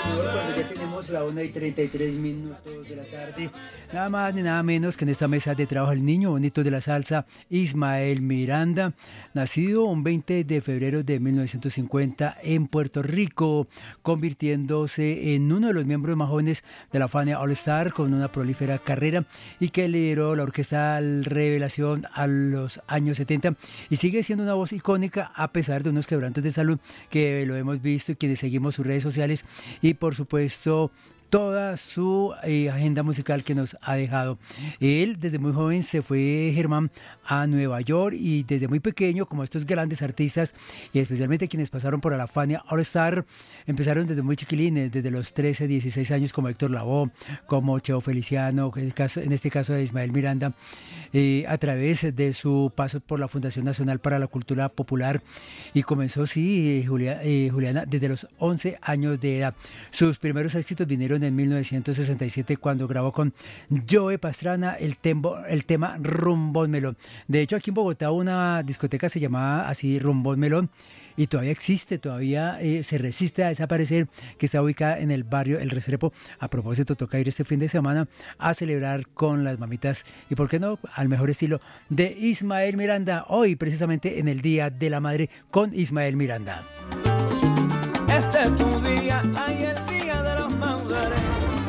Cuando ya tenemos la 1:33 de la tarde, nada más ni nada menos que en esta mesa de trabajo el niño bonito de la salsa, Ismael Miranda, nacido un 20 de febrero de 1950 en Puerto Rico, convirtiéndose en uno de los miembros más jóvenes de la Fania All Star con una prolífera carrera y que lideró la orquesta Revelación a los años 70 y sigue siendo una voz icónica a pesar de unos quebrantos de salud que lo hemos visto y quienes seguimos sus redes sociales y por supuesto toda su agenda musical que nos ha dejado. Él desde muy joven se fue, Germán, a Nueva York y desde muy pequeño, como estos grandes artistas y especialmente quienes pasaron por la Fania All Star, empezaron desde muy chiquilines, desde los 13, 16 años como Héctor Lavoe, como Cheo Feliciano, en este caso de Ismael Miranda, a través de su paso por la Fundación Nacional para la Cultura Popular y comenzó, sí, Juliana, desde los 11 años de edad. Sus primeros éxitos vinieron en 1967 cuando grabó con Joe Pastrana el tema Rumbón Melón. De hecho, aquí en Bogotá una discoteca se llamaba así Rumbón Melón y todavía existe, todavía se resiste a desaparecer, que está ubicada en el barrio El Restrepo. A propósito, toca ir este fin de semana a celebrar con las mamitas y, ¿por qué no?, al mejor estilo de Ismael Miranda, hoy precisamente en el Día de la Madre con Ismael Miranda. Este es tu día, ay, el día de los madres.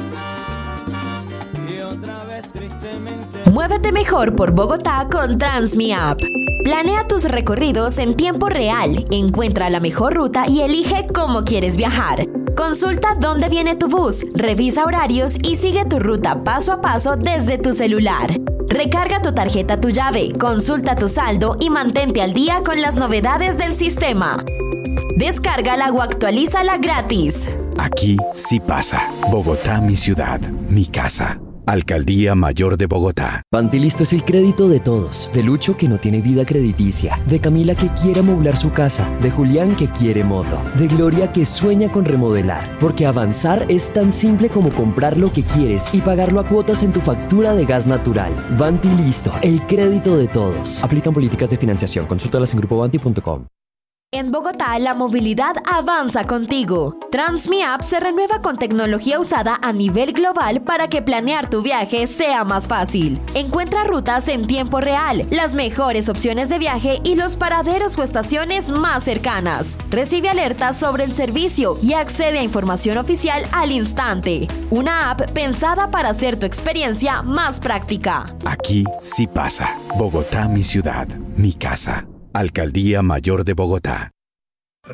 Y otra vez tristemente. Muévete mejor por Bogotá con Transmi App. Planea tus recorridos en tiempo real, encuentra la mejor ruta y elige cómo quieres viajar. Consulta dónde viene tu bus, revisa horarios y sigue tu ruta paso a paso desde tu celular. Recarga tu tarjeta Tu Llave, consulta tu saldo y mantente al día con las novedades del sistema. Descárgala o actualízala gratis. Aquí sí pasa. Bogotá, mi ciudad, mi casa. Alcaldía Mayor de Bogotá. Pantilisto es el crédito de todos. De Lucho, que no tiene vida crediticia. De Camila, que quiere amoblar su casa. De Julián, que quiere moto. De Gloria, que sueña con remodelar. Porque avanzar es tan simple como comprar lo que quieres y pagarlo a cuotas en tu factura de gas natural. Pantilisto, el crédito de todos. Aplican políticas de financiación. Consúltalas en grupobanti.com. En Bogotá, la movilidad avanza contigo. Transmi App se renueva con tecnología usada a nivel global para que planear tu viaje sea más fácil. Encuentra rutas en tiempo real, las mejores opciones de viaje y los paraderos o estaciones más cercanas. Recibe alertas sobre el servicio y accede a información oficial al instante. Una app pensada para hacer tu experiencia más práctica. Aquí sí pasa. Bogotá, mi ciudad, mi casa. Alcaldía Mayor de Bogotá.